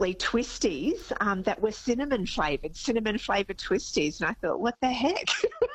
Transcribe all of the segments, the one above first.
actually twisties that were cinnamon flavoured twisties. And I thought, what the heck?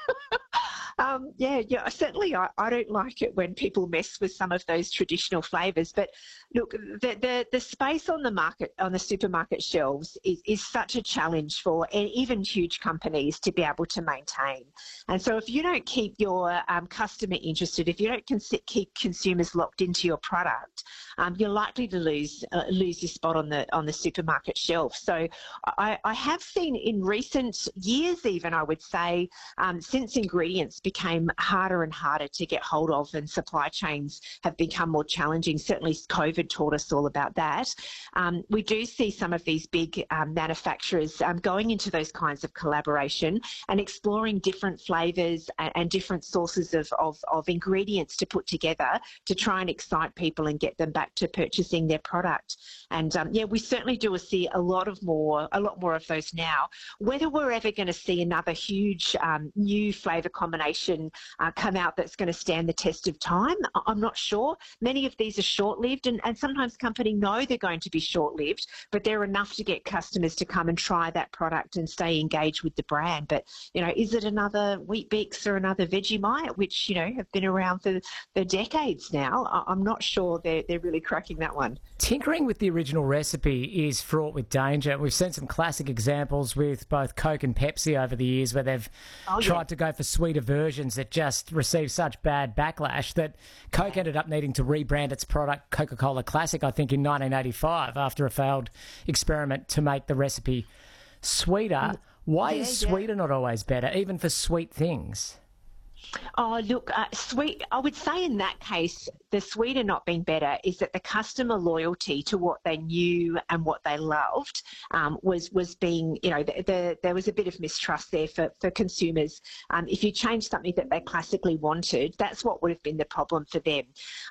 Certainly I don't like it when people mess with some of those traditional flavours. But look, the space on the market, on the supermarket shelves is such a challenge for even huge companies to be able to maintain. And so if you don't keep your customer interested, if you don't keep consumers locked into your product, you're likely to lose your spot on the supermarket shelf. So I have seen in recent years, even I would say, since ingredients became harder and harder to get hold of and supply chains have become more challenging. Certainly COVID taught us all about that. We do see some of these big manufacturers going into those kinds of collaboration and exploring different flavours and different sources of ingredients to put together to try and excite people and get them back to purchasing their product. And we certainly do see a lot more of those now. Whether we're ever going to see another huge new flavour combination come out that's going to stand the test of time, I'm not sure. Many of these are short-lived, and sometimes companies know they're going to be short-lived, but they're enough to get customers to come and try that product and stay engaged with the brand. But, is it another Weet-Bix or another Vegemite, which, have been around for decades now? I'm not sure they're really cracking that one. Tinkering with the original recipe is fraught with danger. We've seen some classic examples with both Coke and Pepsi over the years where they've tried to go for sweeter versions that just received such bad backlash that Coke ended up needing to rebrand its product Coca-Cola Classic, I think, in 1985 after a failed experiment to make the recipe sweeter. Why is sweeter not always better, even for sweet things? Oh, look, sweet. I would say in that case, the sweeter not being better is that the customer loyalty to what they knew and what they loved was being, there was a bit of mistrust there for consumers. If you change something that they classically wanted, that's what would have been the problem for them.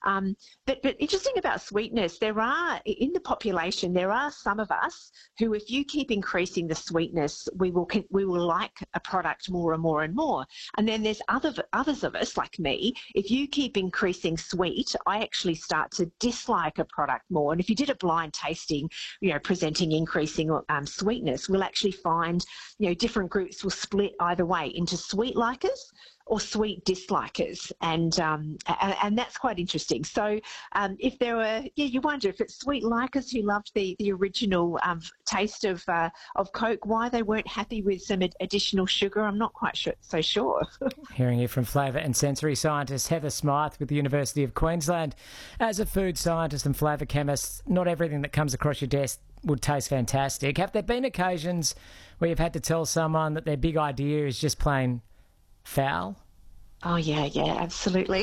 But interesting about sweetness, in the population, there are some of us who, if you keep increasing the sweetness, we will like a product more and more and more. And then there's others of us, like me, if you keep increasing sweet, I actually start to dislike a product more. And if you did a blind tasting, presenting increasing sweetness, we'll actually find, different groups will split either way into sweet likers or sweet dislikers, and that's quite interesting. So if there were, you wonder if it's sweet likers who loved the original taste of Coke, why they weren't happy with some additional sugar. I'm not quite so sure. Hearing it from flavour and sensory scientist Heather Smythe with the University of Queensland. As a food scientist and flavour chemist, not everything that comes across your desk would taste fantastic. Have there been occasions where you've had to tell someone that their big idea is just plain foul? Oh, yeah, absolutely.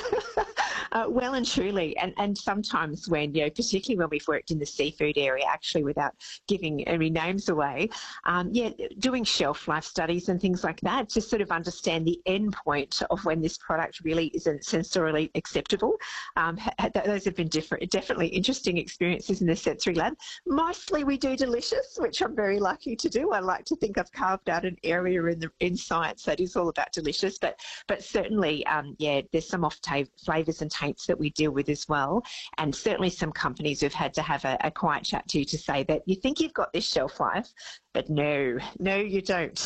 Well and truly, and sometimes when, particularly when we've worked in the seafood area, actually without giving any names away, doing shelf life studies and things like that to sort of understand the end point of when this product really isn't sensorially acceptable. Those have been definitely interesting experiences in the sensory lab. Mostly we do delicious, which I'm very lucky to do. I like to think I've carved out an area in science that is all about delicious, but certainly, there's some off flavours and tastes that we deal with as well, and certainly some companies we've had to have a quiet chat to say that you think you've got this shelf life, but no, you don't.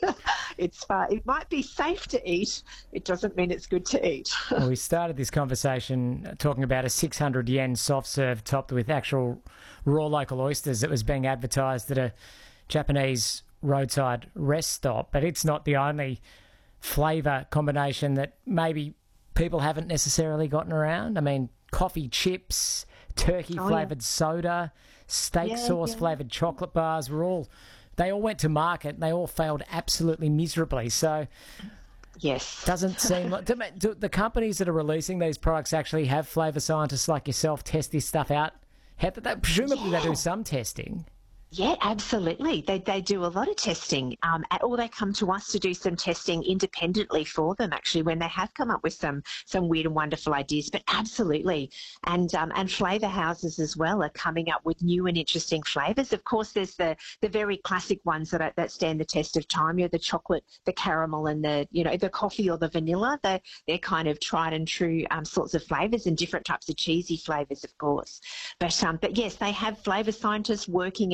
It might be safe to eat. It doesn't mean it's good to eat. Well, we started this conversation talking about a 600 yen soft serve topped with actual raw local oysters that was being advertised at a Japanese roadside rest stop, but it's not the only flavour combination that maybe people haven't necessarily gotten around. I mean, coffee chips, turkey-flavoured soda, steak sauce-flavoured chocolate bars they all went to market and they all failed absolutely miserably. So, yes, doesn't seem like... Do the companies that are releasing these products actually have flavour scientists like yourself test this stuff out? Presumably they do some testing. Yeah, absolutely. They do a lot of testing, or they come to us to do some testing independently for them, actually, when they have come up with some weird and wonderful ideas. But absolutely. And flavour houses as well are coming up with new and interesting flavours. Of course, there's the very classic ones that stand the test of time. The chocolate, the caramel, and the coffee or the vanilla. They're kind of tried and true sorts of flavours, and different types of cheesy flavours, of course. But yes, they have flavour scientists working